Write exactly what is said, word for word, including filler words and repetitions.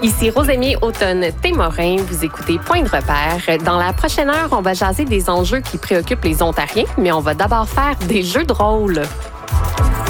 Ici Rosémie Automne-Témorin, vous écoutez Point de repère. Dans la prochaine heure, on va jaser des enjeux qui préoccupent les Ontariens, mais on va d'abord faire des jeux de rôle.